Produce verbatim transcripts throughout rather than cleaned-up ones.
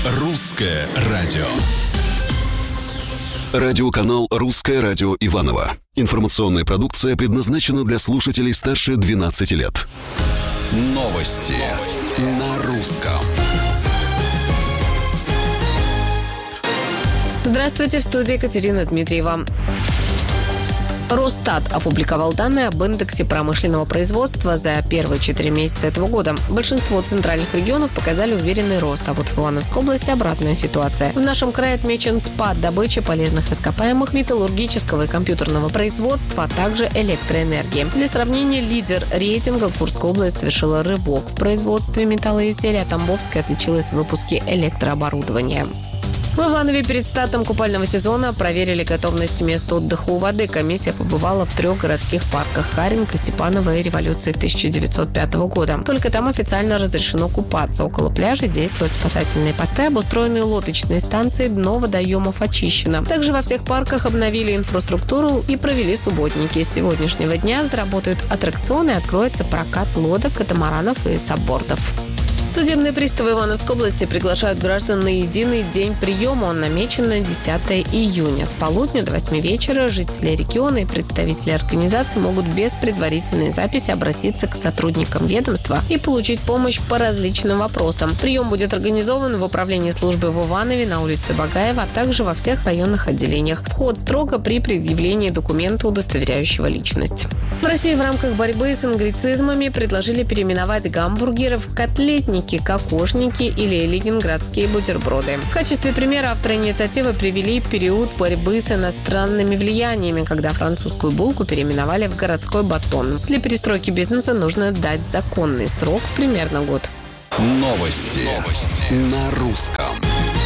Русское радио. Радиоканал «Русское радио» Иваново. Информационная продукция предназначена для слушателей старше двенадцати лет. Новости на русском. Здравствуйте, в студии Екатерина Дмитриева. Росстат опубликовал данные об индексе промышленного производства за первые четыре месяца этого года. Большинство центральных регионов показали уверенный рост, а вот в Ивановской области обратная ситуация. В нашем крае отмечен спад добычи полезных ископаемых, металлургического и компьютерного производства, а также электроэнергии. Для сравнения, лидер рейтинга Курская область совершила рывок в производстве металлоизделий, а Тамбовская отличилась в выпуске электрооборудования. В Иванове перед стартом купального сезона проверили готовность мест отдыха у воды. Комиссия побывала в трех городских парках – Харенко, Степаново и Революции тысяча девятьсот пятого года. Только там официально разрешено купаться. Около пляжей действуют спасательные посты, обустроенные лодочные станции, дно водоемов очищено. Также во всех парках обновили инфраструктуру и провели субботники. С сегодняшнего дня заработают аттракционы и откроется прокат лодок, катамаранов и саббордов. Судебные приставы Ивановской области приглашают граждан на единый день приема. Он намечен на десятое июня. С полудня до восьми вечера жители региона и представители организаций могут без предварительной записи обратиться к сотрудникам ведомства и получить помощь по различным вопросам. Прием будет организован в управлении службы в Иванове, на улице Багаева, а также во всех районных отделениях. Вход строго при предъявлении документа, удостоверяющего личность. В России в рамках борьбы с англицизмами предложили переименовать гамбургеры в котлетники, кокошники или ленинградские бутерброды. В качестве примера авторы инициативы привели период борьбы с иностранными влияниями, когда французскую булку переименовали в городской батон. Для перестройки бизнеса нужно дать законный срок, примерно год. Новости, Новости. на русском.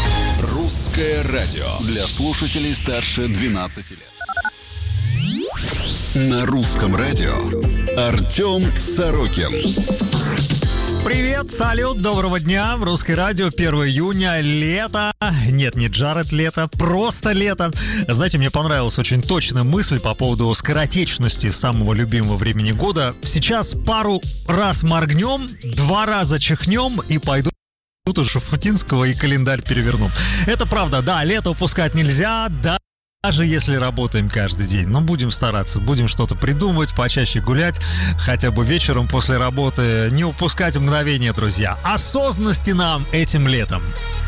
Русское радио для слушателей старше двенадцати лет. На русском радио Артем Сорокин. Привет, салют, доброго дня. В Русское радио первое июня, лето. Нет, не Джаред лето, просто лето. Знаете, мне понравилась очень точная мысль по поводу скоротечности самого любимого времени года. Сейчас пару раз моргнем, два раза чихнем и пойду тут уже Шуфутинского и календарь переверну. Это правда, да, лето упускать нельзя, да. Даже если работаем каждый день, но будем стараться, будем что-то придумывать, почаще гулять, хотя бы вечером после работы, не упускать мгновение, друзья. Осознанности нам этим летом.